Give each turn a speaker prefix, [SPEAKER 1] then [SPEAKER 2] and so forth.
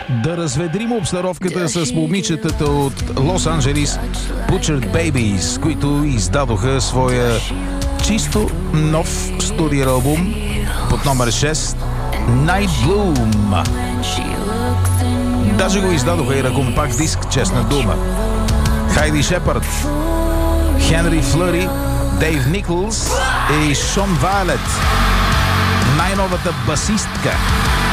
[SPEAKER 1] Да разведрим обстановката с момичетата от Лос Анджелис Butchered Babies, които издадоха своя чисто нов студийен албум под номер 6 Night Bloom. Даже го издадоха и на компакт диск, честна дума. Хайди Шепард, Хенри Флъри, Дейв Николс и Шон Вайлет, най-новата басистка